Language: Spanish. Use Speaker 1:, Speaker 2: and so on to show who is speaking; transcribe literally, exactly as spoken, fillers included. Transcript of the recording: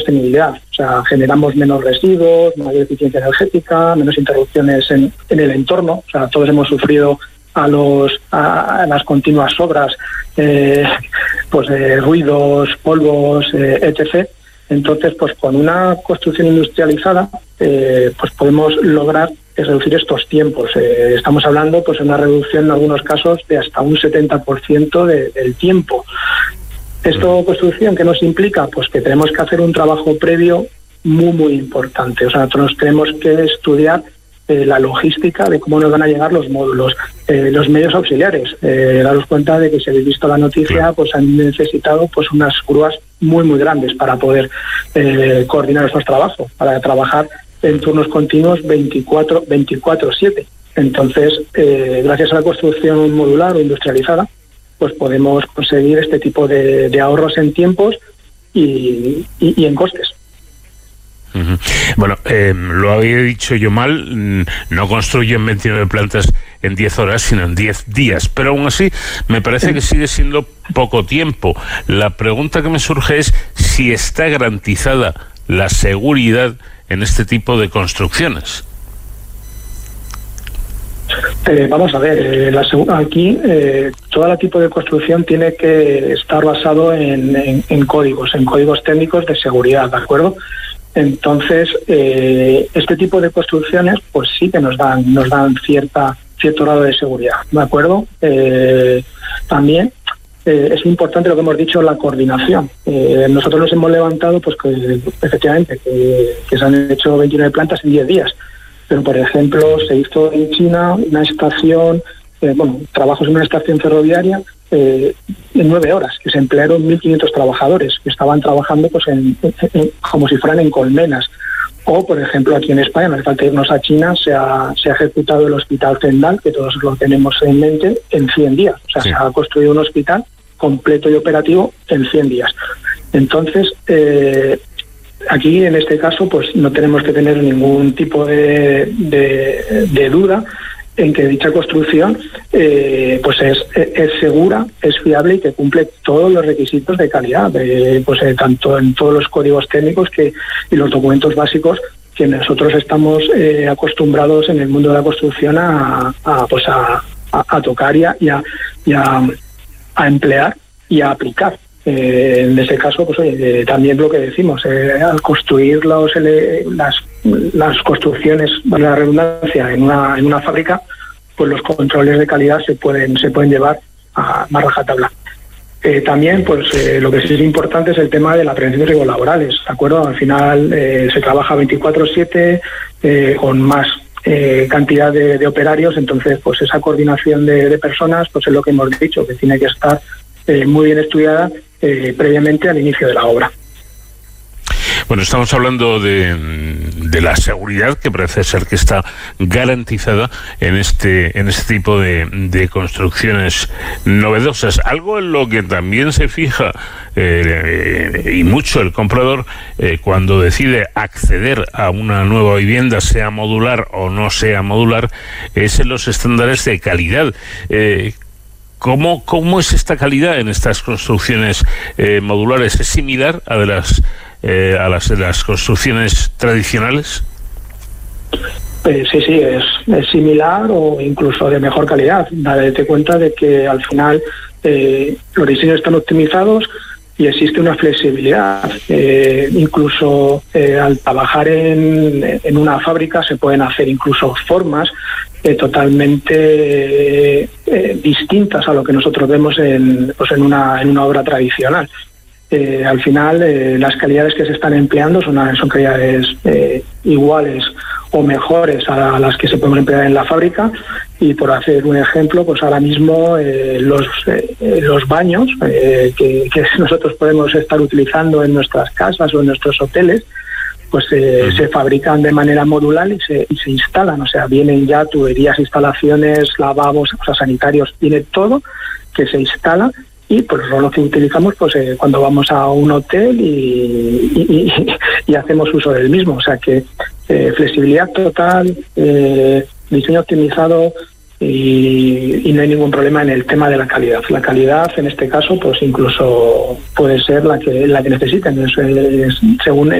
Speaker 1: sostenibilidad. O sea, generamos menos residuos, mayor eficiencia energética, menos interrupciones en, en el entorno. O sea, todos hemos sufrido a los a, a las continuas obras, eh, pues eh, ruidos, polvos, eh, etcétera. Entonces, pues con una construcción industrializada, eh, pues podemos lograr reducir estos tiempos. Eh, estamos hablando, pues, de una reducción en algunos casos de hasta un setenta por ciento de, del tiempo. Esto, construcción, ¿qué nos implica? Pues que tenemos que hacer un trabajo previo muy, muy importante. O sea, nosotros tenemos que estudiar eh, la logística de cómo nos van a llegar los módulos, eh, los medios auxiliares. Eh, daros cuenta de que, si habéis visto la noticia, pues han necesitado pues unas grúas muy, muy grandes para poder eh, coordinar estos trabajos, para trabajar en turnos continuos veinticuatro siete. Entonces, eh, gracias a la construcción modular o industrializada, pues podemos conseguir este tipo de, de ahorros en tiempos y, y, y en costes.
Speaker 2: Uh-huh. Bueno, eh, lo había dicho yo mal, no construyen veintinueve plantas en diez horas, sino en diez días, pero aún así me parece que sigue siendo poco tiempo. La pregunta que me surge es si está garantizada la seguridad en este tipo de construcciones.
Speaker 1: Eh, vamos a ver, eh, la, aquí eh, todo tipo de construcción tiene que estar basado en, en, en códigos, en códigos técnicos de seguridad, ¿de acuerdo? Entonces, eh, este tipo de construcciones, pues sí que nos dan, nos dan cierta cierto grado de seguridad, ¿de acuerdo? Eh, también eh, es importante lo que hemos dicho, la coordinación. Eh, nosotros nos hemos levantado, pues que efectivamente que, que se han hecho veintinueve plantas en diez días. Pero, por ejemplo, se hizo en China una estación, eh, bueno, trabajos en una estación ferroviaria eh, en nueve horas, que se emplearon mil quinientos trabajadores que estaban trabajando pues en, en, en, como si fueran en colmenas. O, por ejemplo, aquí en España, no hace falta irnos a China, se ha, se ha ejecutado el Hospital Zendal, que todos lo tenemos en mente, en cien días. O sea, sí. Se ha construido un hospital completo y operativo en cien días. Entonces, eh, aquí, en este caso, pues no tenemos que tener ningún tipo de, de, de duda en que dicha construcción eh, pues es, es segura, es fiable y que cumple todos los requisitos de calidad, de, pues eh, tanto en todos los códigos técnicos que y los documentos básicos que nosotros estamos eh, acostumbrados en el mundo de la construcción a, a pues a, a, a tocar y, a, y, a, y a, a emplear y a aplicar. Eh, en ese caso, pues oye, eh, también lo que decimos, eh, al construir los, eh, las, las construcciones, la redundancia, en una en una fábrica, pues los controles de calidad se pueden se pueden llevar a más rajatabla. Eh, también, pues eh, lo que sí es importante es el tema de la prevención de riesgos laborales, ¿de acuerdo? Al final eh, se trabaja veinticuatro siete eh, con más eh, cantidad de, de operarios, entonces pues esa coordinación de, de personas, pues es lo que hemos dicho, que tiene que estar eh, muy bien estudiada Eh, previamente al inicio de la obra.
Speaker 2: Bueno, estamos hablando de, de la seguridad que parece ser que está garantizada en este en este tipo de, de construcciones novedosas. Algo en lo que también se fija eh, y mucho el comprador eh, cuando decide acceder a una nueva vivienda, sea modular o no sea modular, es en los estándares de calidad. Eh, ¿Cómo, ¿Cómo es esta calidad en estas construcciones eh, modulares? ¿Es similar a de las eh, a las de las construcciones tradicionales?
Speaker 1: Eh, sí, sí, es, es similar o incluso de mejor calidad. Date cuenta de que al final eh, los diseños están optimizados y existe una flexibilidad. Eh, incluso eh, al trabajar en, en una fábrica se pueden hacer incluso formas eh, totalmente eh, distintas a lo que nosotros vemos en, pues en, una, en una obra tradicional. Eh, al final, eh, las calidades que se están empleando son, son calidades eh, iguales o mejores a las que se pueden emplear en la fábrica. Y por hacer un ejemplo, pues ahora mismo eh, los eh, los baños eh, que, que nosotros podemos estar utilizando en nuestras casas o en nuestros hoteles, pues eh, uh-huh. se fabrican de manera modular y se, y se instalan. O sea, vienen ya tuberías, instalaciones, lavabos, o sea, sanitarios, viene todo que se instala. Y pues lo que utilizamos pues eh, cuando vamos a un hotel y, y, y, y hacemos uso del mismo. O sea que eh, flexibilidad total, eh, diseño optimizado y, y no hay ningún problema en el tema de la calidad. La calidad en este caso pues incluso puede ser la que la que necesiten, es, es, según